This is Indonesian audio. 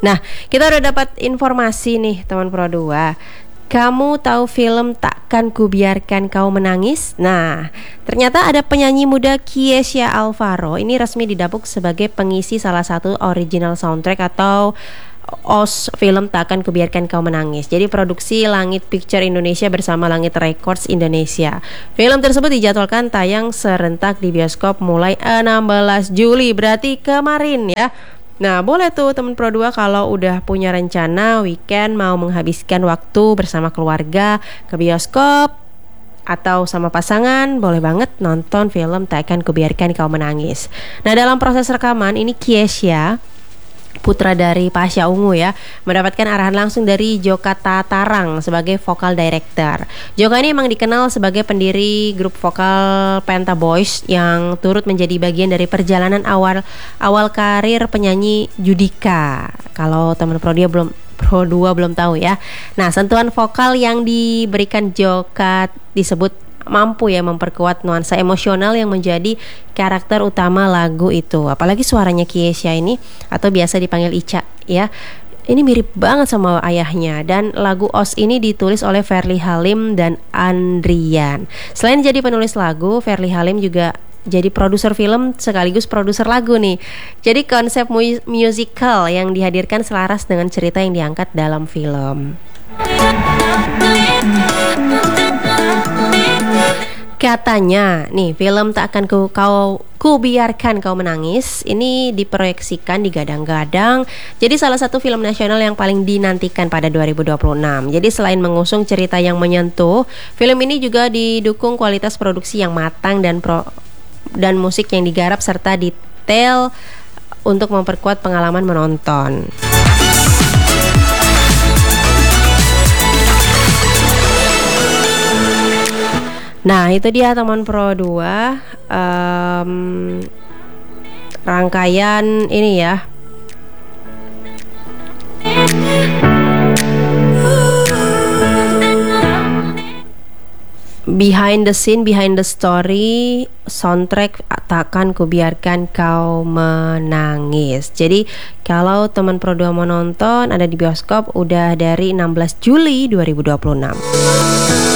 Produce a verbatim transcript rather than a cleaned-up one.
Nah, kita udah dapat informasi nih teman Pro dua. Kamu tahu film Takkan Kubiarkan Kau Menangis? Nah, ternyata ada penyanyi muda Kiesya Alvaro ini resmi didapuk sebagai pengisi salah satu original soundtrack atau O S T film Takkan Kubiarkan Kau Menangis. Jadi produksi Langit Picture Indonesia bersama Langit Records Indonesia. Film tersebut dijadwalkan tayang serentak di bioskop mulai enam belas Juli, berarti kemarin ya. Nah, boleh tuh teman Pro dua kalau udah punya rencana weekend mau menghabiskan waktu bersama keluarga ke bioskop atau sama pasangan, boleh banget nonton film Takkan Kubiarkan Kau Menangis. Nah, dalam proses rekaman ini Kiesya, putra dari Pasha Ungu ya, mendapatkan arahan langsung dari Joka Tatarang sebagai vokal director. Joka ini memang dikenal sebagai pendiri grup vokal Penta Boys yang turut menjadi bagian dari perjalanan awal awal karir penyanyi Judika. Kalau teman Pro dia belum Pro dua belum tahu ya. Nah, sentuhan vokal yang diberikan Joka disebut mampu ya memperkuat nuansa emosional yang menjadi karakter utama lagu itu. Apalagi suaranya Kiesya ini, atau biasa dipanggil Ica ya, ini mirip banget sama ayahnya. Dan lagu O S ini ditulis oleh Ferly Halim dan Andrian. Selain jadi penulis lagu, Ferly Halim juga jadi produser film sekaligus produser lagu nih. Jadi konsep mu- musical yang dihadirkan selaras dengan cerita yang diangkat dalam film. Katanya nih, film Takkan ku, kau ku biarkan kau menangis ini diproyeksikan digadang-gadang jadi salah satu film nasional yang paling dinantikan pada dua ribu dua puluh enam. Jadi selain mengusung cerita yang menyentuh, film ini juga didukung kualitas produksi yang matang dan pro, dan musik yang digarap serta detail untuk memperkuat pengalaman menonton. Nah, itu dia teman Pro dua, um, rangkaian ini ya. Behind the scene, behind the story, soundtrack Takkan Kubiarkan Kau Menangis. Jadi kalau teman Pro dua mau nonton, ada di bioskop udah dari enam belas Juli dua ribu dua puluh enam.